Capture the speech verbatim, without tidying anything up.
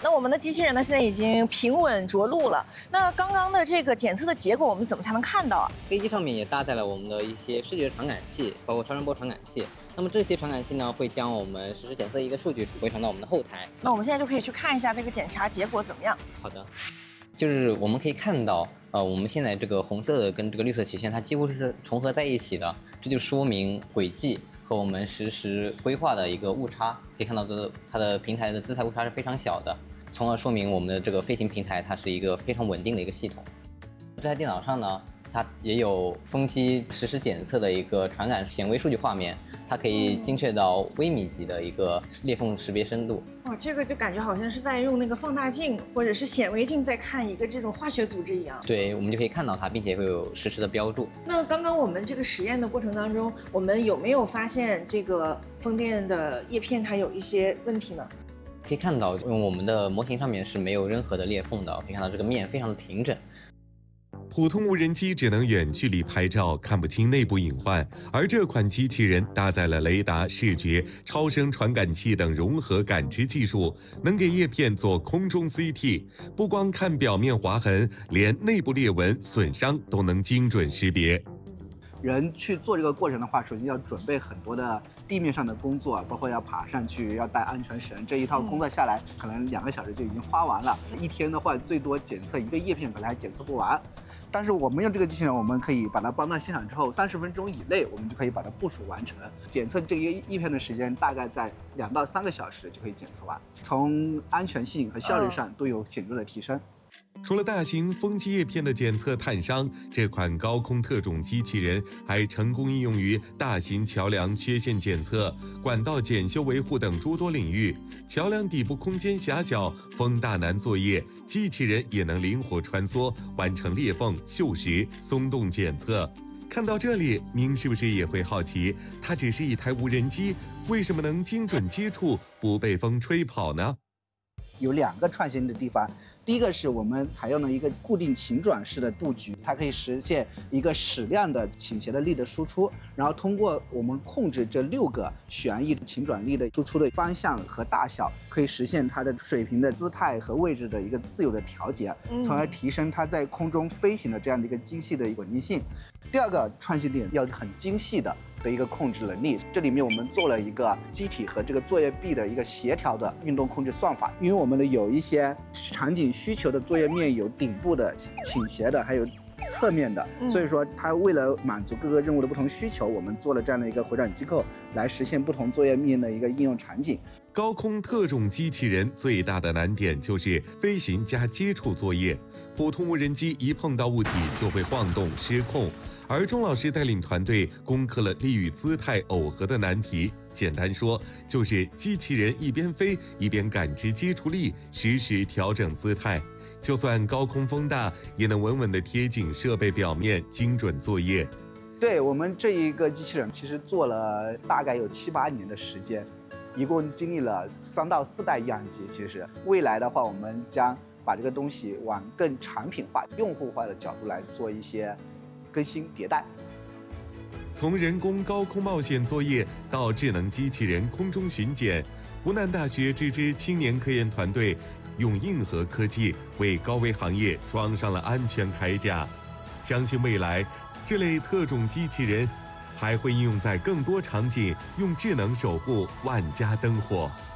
那我们的机器人呢，现在已经平稳着陆了。那刚刚的这个检测的结果，我们怎么才能看到啊？ 飞机上面也搭载了我们的一些视觉传感器，包括超声波传感器。那么这些传感器呢，会将我们实时检测一个数据回传到我们的后台。 那我们现在就可以去看一下这个检查结果怎么样？ 好的，就是我们可以看到，呃，我们现在这个红色的跟这个绿色曲线，它几乎是重合在一起的，这就说明轨迹和我们实时规划的一个误差。可以看到的，它的平台的姿态误差是非常小的。从而说明我们的这个飞行平台它是一个非常稳定的一个系统。这台电脑上呢，它也有风机实时检测的一个传感显微数据画面，它可以精确到微米级的一个裂缝识别深度。 哇，这个就感觉好像是在用那个放大镜或者是显微镜在看一个这种化学组织一样。 对，我们就可以看到它，并且会有实时的标注。 那刚刚我们这个实验的过程当中，我们有没有发现这个风电的叶片它有一些问题呢？ 可以看到，用我们的模型上面是没有任何的裂缝的，可以看到这个面非常的平整。 普通无人机只能远距离拍照，看不清内部隐患，而这款机器人搭载了雷达、视觉、超声传感器等融合感知技术，能给叶片做空中 C T， 不光看表面划痕，连内部裂纹、损伤都能精准识别。 人去做这个过程的话，首先要准备很多的地面上的工作，包括要爬上去，要带安全绳，这一套工作下来，可能两个小时就已经花完了。一天的话，最多检测一个叶片，可能还检测不完。但是我们用这个机器人，我们可以把它搬到现场之后，三十分钟以内，我们就可以把它部署完成。检测这个叶片的时间大概在两到三个小时就可以检测完，从安全性和效率上都有显著的提升。 除了大型风机叶片的检测探伤，这款高空特种机器人还成功应用于大型桥梁缺陷检测、管道检修维护等诸多领域。桥梁底部空间狭小，风大难作业，机器人也能灵活穿梭，完成裂缝、锈蚀、松动检测。看到这里，您是不是也会好奇，它只是一台无人机，为什么能精准接触，不被风吹跑呢？ 有两个创新的地方，第一个是我们采用了一个固定倾转式的布局，它可以实现一个矢量的倾斜的力的输出，然后通过我们控制这六个旋翼倾转力的输出的方向和大小，可以实现它的水平的姿态和位置的一个自由的调节，从而提升它在空中飞行的这样的一个精细的稳定性。第二个创新点要很精细的的一个控制能力，这里面我们做了一个机体和这个作业臂的一个协调的运动控制算法，因为我们的有一些场景需求的作业面有顶部的、倾斜的，还有侧面的，所以说它为了满足各个任务的不同需求，我们做了这样的一个回转机构，来实现不同作业面的一个应用场景。 高空特种机器人最大的难点就是飞行加接触作业，普通无人机一碰到物体就会晃动失控，而钟老师带领团队攻克了力与姿态耦合的难题。简单说，就是机器人一边飞一边感知接触力，实时调整姿态，就算高空风大，也能稳稳地贴紧设备表面，精准作业。 对，我们这一个机器人其实做了大概有七八年的时间，一共经历了三到四代样机。其实未来的话，我们将把这个东西往更产品化、用户化的角度来做一些更新迭代。 从人工高空冒险作业到智能机器人空中巡检，湖南大学这支青年科研团队用硬核科技为高危行业装上了安全铠甲。相信未来这类特种机器人还会应用在更多场景，用智能守护万家灯火。